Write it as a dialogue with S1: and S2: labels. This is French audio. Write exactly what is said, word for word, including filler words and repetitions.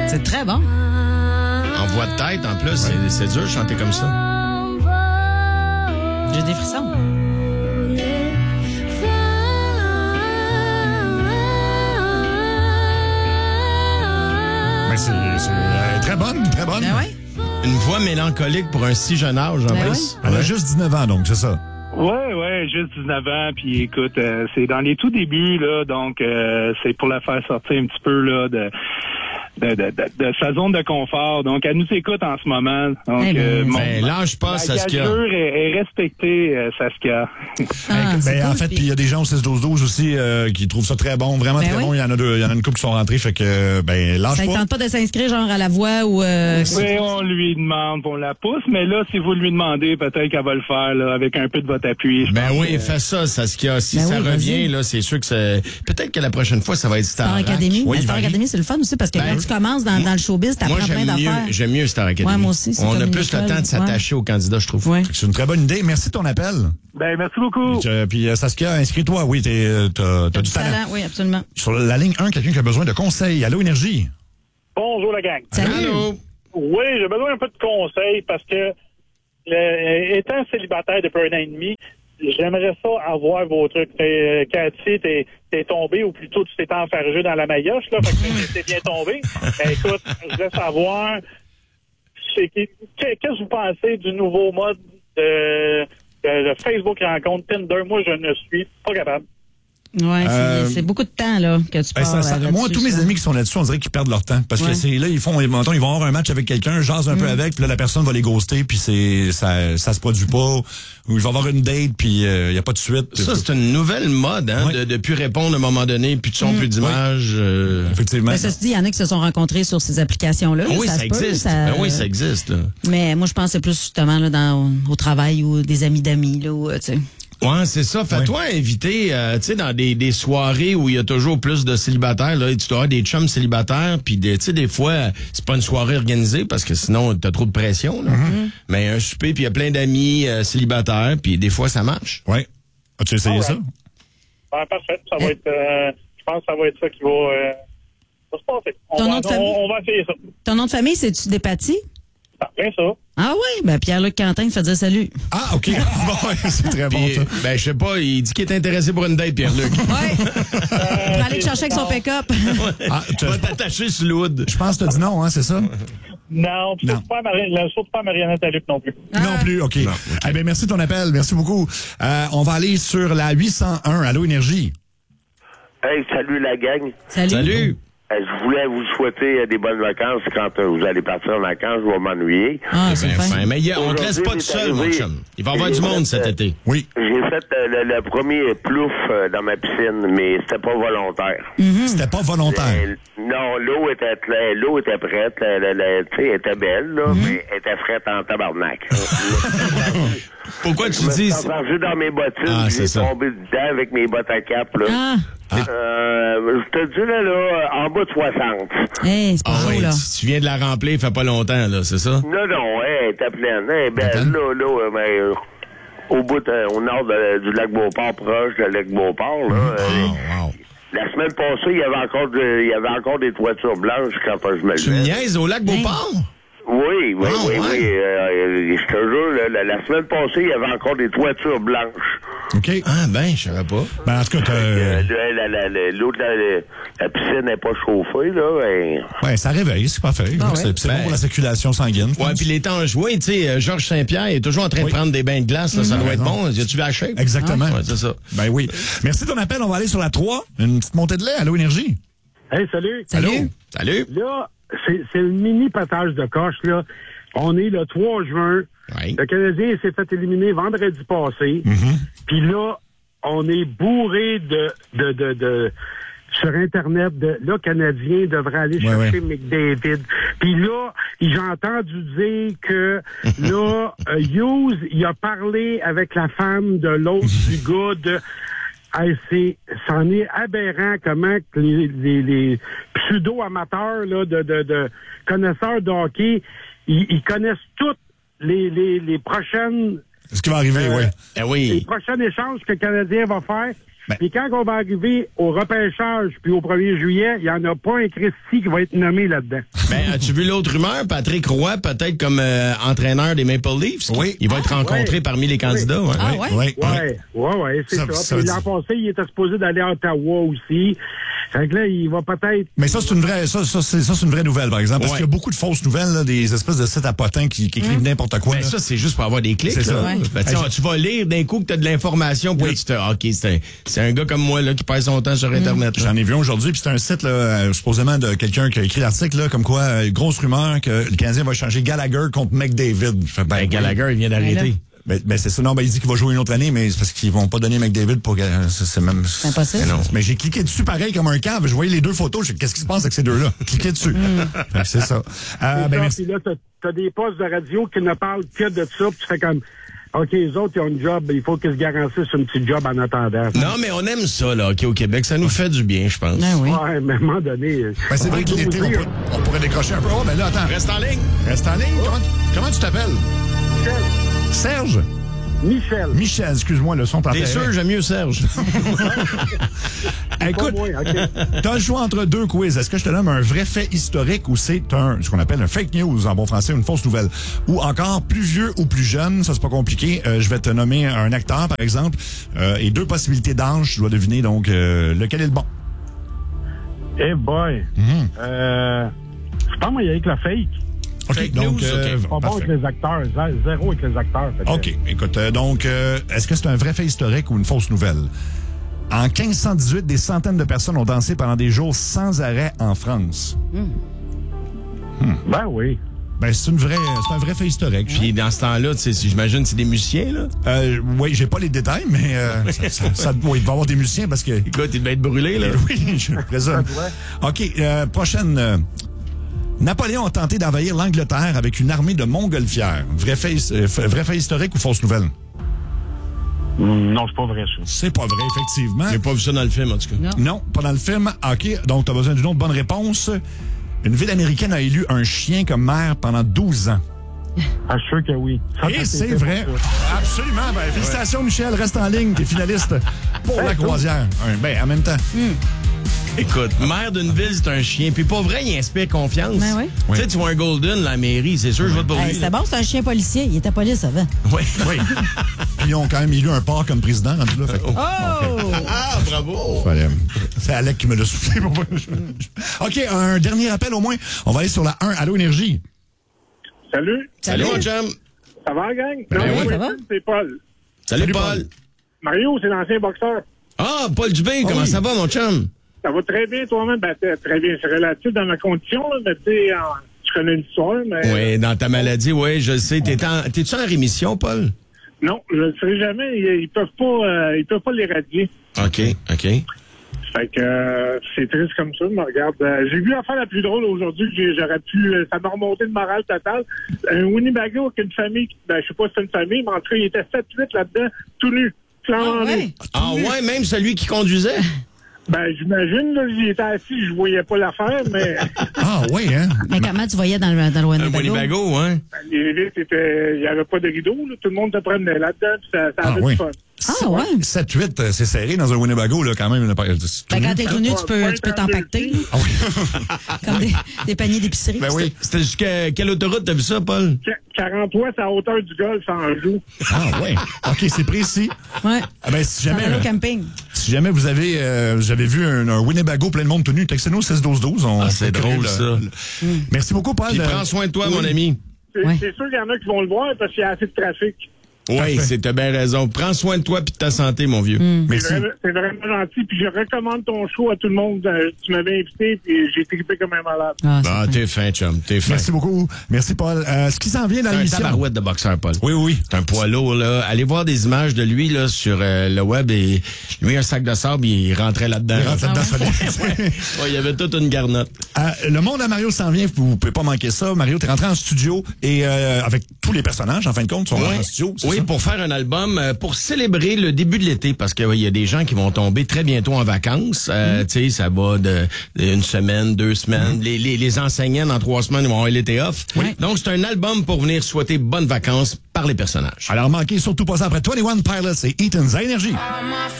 S1: C'est très bon.
S2: En voix de tête, en plus, c'est, c'est dur de chanter comme ça.
S1: J'ai des frissons.
S3: Mais c'est, c'est euh, très bonne, très bonne.
S1: Ben ouais.
S2: Une voix mélancolique pour un si jeune âge, en
S1: Ben
S2: plus.
S3: Elle a
S2: Ouais.
S3: juste dix-neuf ans, donc, c'est ça.
S4: Ouais, ouais, juste dix-neuf ans, puis écoute, euh, c'est dans les tout débuts, là, donc euh, c'est pour la faire sortir un petit peu, là, de... De, de, de, de sa zone de confort. Donc, elle nous écoute en ce moment. Donc,
S1: Eh ben,
S4: euh, mon,
S2: Ben, lâche pas,
S4: la
S2: Saskia.
S4: gageure est, est respectée, euh, Saskia.
S1: Ah,
S3: Ben,
S1: c'est
S3: en
S1: cool,
S3: fait, puis il y a des gens au six douze douze aussi euh, qui trouvent ça très bon, vraiment
S1: Ben
S3: très
S1: oui.
S3: bon. Il y en a deux, il y en a une couple qui sont rentrés, fait que ben lâche
S1: Ça ne
S3: pas.
S1: tente pas de s'inscrire genre à la voix ou... Euh...
S4: Oui, on lui demande, on la pousse, mais là, si vous lui demandez, peut-être qu'elle va le faire, là, avec un peu de votre appui. Je
S2: Ben
S4: pense
S2: oui,
S4: que-
S2: fais ça, Saskia. Si
S1: Ben
S2: ça
S1: oui,
S2: revient,
S1: vas-y.
S2: là, c'est sûr que c'est... Peut-être que la prochaine fois, ça va être Star,
S1: Star Academy.
S2: Oui,
S1: Mais Star
S2: Marie.
S1: Academy, c'est le fun aussi parce que
S2: Ben,
S1: quand tu commences dans, dans le showbiz, t'apprends
S2: Moi,
S1: plein
S2: j'aime mieux,
S1: d'affaires.
S2: j'aime mieux Star Academy.
S1: Ouais, moi aussi, c'est
S2: On
S1: comme
S2: a
S1: une
S2: plus le
S1: école.
S2: temps de s'attacher aux candidats, je trouve.
S1: Ouais.
S3: C'est une très bonne idée. Merci de ton appel.
S4: Ben, merci beaucoup.
S3: Puis, euh, Puis euh, Saskia, inscris-toi. Oui, t'es, euh, t'as, t'as du talent.
S1: Oui, absolument.
S3: Sur la ligne un, quelqu'un qui a besoin de conseils. Allô, Énergie.
S5: Bonjour la gang.
S1: Salut.
S2: Allô?
S5: Oui, j'ai besoin un peu de conseils parce que le- étant célibataire depuis un an et demi, j'aimerais ça avoir vos trucs. T'es, euh, Cathy, t'es, t'es tombé, ou plutôt tu t'es enfargé dans la maillotche, là, fait que t'es bien tombé. Ben, écoute, je voulais savoir c'est, que- qu'est-ce que vous pensez du nouveau mode de, de, de Facebook rencontre Tinder. Moi, je ne suis pas capable.
S1: Ouais, c'est,
S3: Euh,
S1: c'est beaucoup de temps là que tu
S3: Ben,
S1: passes.
S3: ça- ça- moi, tous mes amis qui sont là-dessus, on dirait qu'ils perdent leur temps. Parce
S1: Ouais.
S3: que c'est là, ils font, mettons, ils vont avoir un match avec quelqu'un, jasent un peu avec, puis là, la personne va les ghoster, puis c'est, ça, ça se produit pas. Ou ils vont avoir une date, puis il euh, y a pas de suite.
S2: Ça, c'est une nouvelle mode, hein,
S3: Ouais.
S2: de, de plus répondre à un moment donné, plus de son, plus d'image. euh.
S3: Effectivement.
S1: Mais ça se dit, il y en a qui se sont rencontrés sur ces applications-là.
S2: Ah
S1: là,
S2: oui, ça,
S1: se peut,
S2: existe.
S1: ça-
S2: Ben oui, ça existe, là.
S1: Mais moi, je pense que c'est plus justement là, dans, au travail ou des amis d'amis. Là, où, euh, tu sais.
S2: Ouais, c'est ça. Fais-toi inviter, euh, tu sais, dans des, des soirées où il y a toujours plus de célibataires, là, tu dois avoir des chums célibataires, puis des, tu sais, des fois, c'est pas une soirée organisée parce que sinon, t'as trop de pression, là. Mais un souper, puis il y a plein d'amis euh, célibataires, puis des fois, ça marche.
S3: Ouais. As-tu essayé
S5: Alright.
S3: ça?
S5: Ben, parfait. Ça va être, euh, je pense que ça va être ça qui va, euh, va se passer. On
S1: Ton
S5: va,
S1: nom de famille?
S5: on, on va essayer ça.
S1: Ton nom de famille, c'est-tu Despatie?
S5: Ah, bien ça.
S1: Ah oui, ben Pierre-Luc Quentin te fait dire salut.
S3: Ah, OK. Bon, ouais, c'est très bon,
S2: Puis,
S3: ça.
S2: ben, je sais pas, il dit qu'il est intéressé pour une date, Pierre-Luc.
S1: Oui. Pour aller te chercher avec son pick-up.
S3: Ah, tu-
S2: Va t'attacher sur l'oud.
S3: je pense que t'as dit non, hein, c'est ça?
S5: Non, puis
S3: Non.
S5: surtout pas, Mari- la- surtout pas Mariannette Alluc non plus.
S3: Non plus, OK. Eh bien, merci de ton appel. Merci beaucoup. Euh, on va aller sur la huit cent un. Allô, Énergie.
S6: Hey, salut la gang.
S1: Salut.
S2: Salut.
S6: Euh, je voulais vous souhaiter euh, des bonnes vacances. Quand euh, vous allez partir en vacances, je vais m'ennuyer.
S1: Ah, c'est
S2: Ben,
S1: fin.
S2: fin. Mais il y a- on te laisse
S6: Aujourd'hui,
S2: pas tout
S6: c'est
S2: seul, mon
S6: arrivé.
S2: chum. Il va y avoir du monde cet été.
S3: Oui.
S6: J'ai fait euh, le, le premier plouf euh, dans ma piscine, mais c'était pas volontaire.
S3: C'était pas volontaire.
S6: Euh, non, l'eau était cla- l'eau était prête, la- la- la- tu sais, elle était belle, là, mais elle était frette en tabarnak.
S2: Pourquoi
S6: Je
S2: tu
S6: me
S2: dis...
S6: suis embarqué dans mes bottines,
S2: Ah,
S6: puis
S2: c'est
S6: j'ai
S2: ça.
S6: tombé dedans avec mes bottes à cap, là.
S1: Ah,
S6: Euh, je te dis, là, là, en bas de soixante.
S1: hey, c'est pas
S2: Ah
S1: chaud,
S2: oui,
S1: là.
S2: tu, tu viens de la remplir, fait pas longtemps, là, c'est ça?
S6: Non, non, elle était pleine. Elle est belle,
S3: Attends.
S6: là, là, euh, mais, euh, au bout, de- au nord de- du lac Beauport, proche du lac Beauport, là. euh,
S2: Oh, wow.
S6: La semaine passée, il y avait encore de- il y avait encore des toitures blanches quand euh, je me
S2: Tu me
S6: levais.
S2: niaises au lac Beauport?
S6: Oui, oui,
S2: Ah,
S6: oui,
S2: ouais.
S6: oui. euh, euh, je te jure, là, la, la semaine passée, il y avait encore des toitures blanches.
S3: OK.
S2: Ah, ben, je savais pas.
S3: Ben, en tout cas, t'as,
S6: Euh,
S3: euh,
S6: la, la, la, l'autre, la, la, la piscine n'est pas chauffée, là. Et...
S3: ouais, ça réveille, c'est parfait.
S1: Ah ouais.
S3: C'est, c'est
S2: Ben,
S3: bon pour la circulation sanguine. je
S2: Ouais,
S3: pense.
S2: puis les temps joués, tu sais, euh, Georges Saint-Pierre est toujours en train
S3: Oui.
S2: de prendre des bains de glace, là, ça doit être bon. Y a-tu vu la shape?
S3: Exactement.
S2: Ouais, c'est ça.
S3: Ben oui. Merci de ton appel. On va aller sur la trois. Une petite montée de lait. Allô, Énergie.
S7: Hey, salut.
S1: Salut.
S2: Allô? Salut?
S7: Là, c'est, c'est le mini passage de coche, là. On est le trois juin.
S2: Oui.
S7: Le Canadien s'est fait éliminer vendredi passé. Puis là, on est bourré de, de, de, de, sur Internet, de, là, Canadien devrait aller
S3: Ouais,
S7: chercher
S3: ouais.
S7: McDavid. Puis là, j'ai entendu dire que, là, euh, Hughes, il a parlé avec la femme de l'autre du gars de... Hey, c'est, c'en est aberrant comment que les, les, les pseudo-amateurs là, de, de, de connaisseurs de hockey, ils, ils connaissent toutes les, les, les prochaines
S3: Ce qui va arriver,
S7: Euh,
S3: oui.
S2: Eh
S7: les
S2: oui.
S7: prochains échanges que le Canadien va faire.
S3: Ben.
S7: Puis quand on va arriver au repêchage, puis au premier juillet, il n'y en a pas un Christy qui va être nommé là-dedans.
S2: Ben, as-tu vu l'autre rumeur? Patrick Roy, peut-être comme euh, entraîneur des Maple Leafs?
S3: Oui.
S2: Il va être rencontré
S7: ouais.
S2: parmi les candidats. Ouais.
S1: Ah, ouais?
S3: Oui, oui.
S7: Ouais, ouais, ouais, c'est
S3: Ça-
S7: ça.
S3: ça
S7: Puis
S3: veut
S7: l'an
S3: dire-
S7: passé, il était supposé d'aller à Ottawa aussi. Fait que là, il va peut-être...
S3: Mais ça, c'est une vraie, ça, ça, c'est, ça, c'est une vraie nouvelle, par exemple. Parce
S2: Ouais.
S3: qu'il y a beaucoup de fausses nouvelles, là, des espèces de sites à potins qui, qui écrivent n'importe quoi.
S2: Ben,
S3: là.
S2: ça, c'est juste pour avoir des clics.
S3: C'est ça.
S2: là.
S3: Ouais.
S2: Ben, tu sais,
S3: Hey,
S2: tu vas lire d'un coup que tu as de l'information, puis
S3: Oui.
S2: là, tu te ah, OK, c'est un, c'est un gars comme moi là, qui passe son temps sur Internet. là.
S3: J'en ai vu un aujourd'hui, puis c'est un site, là, euh, supposément, de quelqu'un qui a écrit l'article, là, comme quoi, euh, grosse rumeur que le Canadien va changer Gallagher contre McDavid. Je fais, ben,
S2: Ben, Gallagher, il vient d'arrêter.
S3: Ben, ben, c'est ça. Non, ben, il dit qu'il va jouer une autre année, mais c'est parce qu'ils vont pas donner McDavid pour que, c'est, c'est même...
S1: C'est impossible.
S3: Mais non. Mais j'ai cliqué dessus pareil comme un cave. Je voyais les deux photos. Je dis, qu'est-ce qui se passe avec ces deux-là? Cliquez dessus. Fait que c'est ça. Euh,
S7: C'est
S3: ben,
S7: ça,
S3: merci.
S7: puis là, t'as, t'as des postes de radio qui ne parlent que de ça, puis tu fais comme... OK, les autres, ils ont une job, il faut qu'ils se garantissent un petit job en attendant.
S2: Non, mais on aime ça, là, OK, au Québec. Ça nous fait du bien, je pense.
S1: Ben oui.
S7: Ouais, mais à un moment donné...
S3: Ben, c'est vrai que l'été, on, pourrait- on pourrait décrocher un peu. Oh, ben là, attends.
S2: Reste en ligne.
S3: Reste en ligne. Comment, comment tu t'appelles?
S7: Michel.
S3: Serge?
S7: Michel.
S3: Michel, excuse-moi, le son
S2: T'es
S3: t'entendait.
S2: sûr, j'aime mieux Serge.
S3: Écoute,
S7: Pas moi, OK.
S3: t'as le choix entre deux quiz. Est-ce que je te donne un vrai fait historique ou c'est un, ce qu'on appelle un fake news en bon français, une fausse nouvelle? Ou encore plus vieux ou plus jeune, ça c'est pas compliqué. Euh, je vais te nommer un acteur, par exemple, euh, et deux possibilités d'âge. Tu dois deviner donc euh, lequel est le bon.
S7: Eh boy.
S3: Mhm.
S7: Euh, je pense qu'il y a avec la fake.
S3: OK,
S2: Fake
S3: donc...
S2: news,
S3: euh,
S2: OK.
S7: Pas bon
S3: parfait.
S7: avec les acteurs. zé- Zéro avec les acteurs. Fait que-
S3: OK. Écoute, euh, donc, euh, est-ce que c'est un vrai fait historique ou une fausse nouvelle? En quinze cent dix-huit, des centaines de personnes ont dansé pendant des jours sans arrêt en France.
S7: Ben oui.
S3: Ben, c'est une vraie, c'est un vrai fait historique.
S2: Puis dans ce temps-là, tu sais, si j'imagine c'est des musiciens, là.
S3: Euh, oui, j'ai pas les détails, mais euh, ça, ça, ça- oui, il va y avoir des musiciens parce que...
S2: Écoute, il devait être brûlé, là.
S3: Oui, je présume. OK, euh, prochaine. euh, Napoléon a tenté d'envahir l'Angleterre avec une armée de montgolfières. Vrai fait, euh, f- vrai fait historique ou fausse nouvelle?
S7: Non, c'est pas vrai, ça.
S3: C'est pas vrai, effectivement.
S2: J'ai pas vu ça dans le film, en tout cas.
S1: Non.
S3: Non, pas dans le film. OK, donc tu as besoin d'une autre bonne réponse. Une ville américaine a élu un chien comme maire pendant douze ans.
S7: Ah, je suis sûr que oui. Ça,
S3: Et
S7: ça,
S3: c'est
S7: fait
S3: vrai.
S7: pour ça.
S3: Absolument. Ben, félicitations, Michel. Reste en ligne. T'es finaliste pour la croisière. Un- Ben, en même temps.
S2: Écoute, maire d'une ville, c'est un chien. Puis pas vrai, il inspire confiance.
S1: Ben oui.
S2: Tu sais, tu vois un Golden, la mairie, c'est sûr, je vote pour
S1: Hey,
S2: lui.
S1: c'était bon, c'est un chien policier. Il était police avant.
S2: Oui.
S3: Oui. Puis ils ont quand même élu un porc comme président. rendu là, fait que-
S1: Oh!
S2: Ah, bravo!
S3: Fallait- C'est Alec qui me l'a soufflé. pour moi. OK, un dernier appel au moins. On va aller sur la un. Allô, Énergie.
S5: Salut.
S2: Salut, mon chum.
S5: Ça va, gang?
S2: Ben
S5: non,
S2: oui,
S1: ça va?
S5: c'est Paul.
S2: Salut,
S3: Salut,
S2: Paul.
S3: Paul.
S5: Mario, c'est l'ancien boxeur.
S2: Ah, Paul Dubé, comment
S3: oui.
S2: ça va, mon chum?
S5: Ça va très bien, toi-même. Ben, t'es- très bien, c'est relatif dans ma condition, là, mais tu sais, en- tu connais l'histoire, mais...
S2: Oui, dans ta maladie, oui, je le sais. T'es en- T'es-tu en rémission, Paul?
S5: Non, je ne le ferai jamais. Ils, ils peuvent pas, euh, ils peuvent pas l'éradier.
S2: OK, OK.
S5: Fait que euh, c'est triste comme ça. Mais regarde, euh, j'ai vu l'affaire la plus drôle aujourd'hui. que j'ai- J'aurais pu, euh, ça m'a remonté le moral total. Un Winnebago avec une famille, qui- ben je sais pas si c'est une famille, mais en tout cas, il était sept huit là-dedans, tout nu, flambant
S1: Ah,
S5: nu.
S1: ouais.
S2: Ah ouais, même celui qui conduisait?
S5: Ben j'imagine, là, j'y étais assis, je voyais pas l'affaire, mais
S3: Ah oui, hein?
S1: Mais comment tu voyais dans le, dans le
S2: Un
S1: Winnebago?
S2: Winnebago, hein?
S5: les vitres étaient, il y avait pas de rideau, là, tout le monde se promenait là-dedans, puis ça, ça
S3: Ah
S5: avait
S3: oui.
S5: du fun.
S1: Ah, ouais.
S3: sept huit, euh, c'est serré dans un Winnebago, là, quand même. là, c'est tout
S1: Ben,
S3: nu.
S1: quand t'es tout nu, tu peux, tu peux t'empacter.
S3: Ah oui.
S1: Comme des, des paniers d'épicerie.
S3: Ben oui.
S2: C'était jusqu'à quelle autoroute t'as vu ça, Paul?
S5: Qu- quarante-trois, c'est à hauteur du golf en joue.
S3: Ah oui. OK, c'est précis.
S1: Ouais.
S3: Ah ben, si
S1: Dans
S3: jamais,
S1: le
S3: euh,
S1: camping.
S3: si jamais vous avez, euh, vous avez vu un, un Winnebago plein de monde tenu, textez-nous seize douze douze. On
S2: Ah, c'est
S3: peut créer
S2: drôle,
S3: le-
S2: ça.
S3: le- Merci beaucoup, Paul.
S2: Puis
S3: Euh,
S2: prends soin de toi,
S3: oui.
S2: mon ami.
S5: C'est
S1: Ouais.
S5: c'est sûr qu'il y en a qui vont le voir parce qu'il y a assez de trafic.
S2: Oui,
S3: Parfait.
S2: c'est t'as bien raison. Prends soin de toi puis de ta santé, mon vieux.
S1: Mm.
S3: Merci.
S5: C'est vraiment, c'est vraiment gentil. Puis je recommande ton show à tout le monde. Euh, Tu m'avais invité, puis j'ai trippé comme un malade.
S1: Ah,
S2: Ah,
S1: c'est
S2: t'es fin, chum. T'es fin.
S3: Merci beaucoup. Merci, Paul. Euh, ce qui s'en vient dans
S2: C'est un
S3: l'émission.
S2: tabarouette de boxeur, Paul.
S3: Oui, oui.
S2: C'est un poids lourd, là. Allez voir des images de lui, là, sur euh, le web. Et lui, un sac de sable, il rentrait là-dedans.
S3: Il rentre
S2: là.
S3: là-dedans,
S1: Ah
S3: solide.
S2: Ouais, il y avait toute une garnotte.
S3: Euh, le monde à Mario s'en vient, vous pouvez pas manquer ça. Mario, t'es rentré en studio et euh, avec tous les personnages, en fin de compte, sont rentrés en studio. c'est
S2: Oui,
S3: ça?
S2: pour faire un album, euh, pour célébrer le début de l'été, parce qu'il y a des gens qui vont tomber très bientôt en vacances. Euh, Tu sais, ça va de, de une semaine, deux semaines. Les, les, les enseignants, dans trois semaines, ils vont avoir l'été off.
S1: Oui.
S2: Donc, c'est un album pour venir souhaiter bonnes vacances par les personnages.
S3: Alors, manquez surtout pas ça après vingt et un Pilots et Eaton's à Énergie.